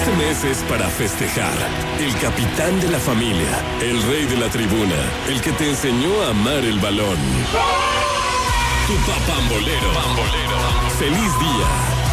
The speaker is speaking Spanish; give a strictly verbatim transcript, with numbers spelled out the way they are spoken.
Este mes es para festejar. El capitán de la familia, el rey de la tribuna, el que te enseñó a amar el balón. Tu papambolero. Pambolero. Feliz día.